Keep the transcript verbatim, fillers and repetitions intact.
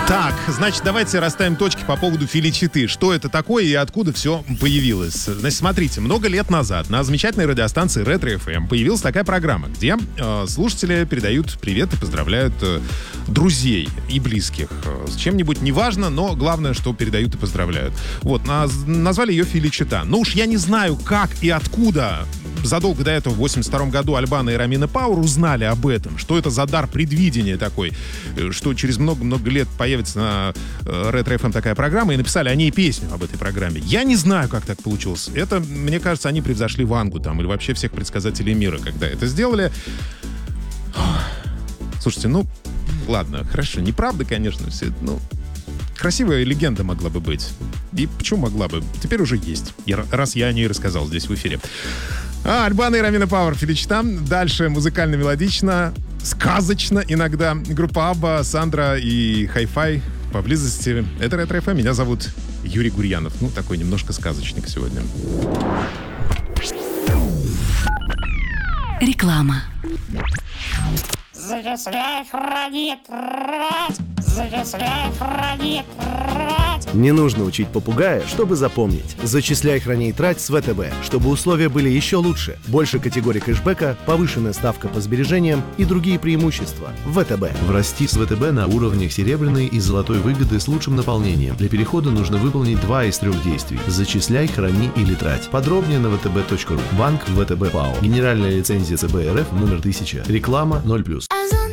Так, значит, давайте расставим точки по поводу Феличиты. Что это такое и откуда все появилось? Значит, смотрите, много лет назад на замечательной радиостанции Ретро эф эм появилась такая программа, где э, слушатели передают привет и поздравляют э, друзей и близких. Э, с чем-нибудь, неважно, но главное, что передают и поздравляют. Вот, наз- назвали ее Феличита. Ну уж я не знаю, как и откуда задолго до этого, в восемьдесят втором году, Альбано и Ромина Пауэр узнали об этом, что это за дар предвидения такой, что через много-много лет появится на Ретро эф эм такая программа, и написали о ней песню об этой программе. Я не знаю, как так получилось. Это, мне кажется, они превзошли Вангу там, или вообще всех предсказателей мира, когда это сделали. Слушайте, ну, ладно, хорошо, неправда, конечно, все, ну, красивая легенда могла бы быть. И почему могла бы? Теперь уже есть, раз я о ней рассказал здесь в эфире. А, Альбано и Ромина Пауэр, Феличита. Дальше музыкально-мелодично, сказочно иногда. Группа Абба, Сандра и Хай-Фай поблизости. Это Ретро эф эм. Меня зовут Юрий Гурьянов. Ну, такой немножко сказочник сегодня. Реклама. Зачисляй, храни, трать! Зачисляй, храни, трать! Не нужно учить попугая, чтобы запомнить. Зачисляй, храни и трать с вэ тэ бэ, чтобы условия были еще лучше. Больше категорий кэшбэка, повышенная ставка по сбережениям и другие преимущества. вэ тэ бэ. Врасти с вэ тэ бэ на уровнях серебряной и золотой выгоды с лучшим наполнением. Для перехода нужно выполнить два из трех действий. Зачисляй, храни или трать. Подробнее на вэ тэ бэ точка ру. Банк вэ тэ бэ ПАО. Генеральная лицензия цэ бэ эр эф номер тысяча. Реклама ноль плюс.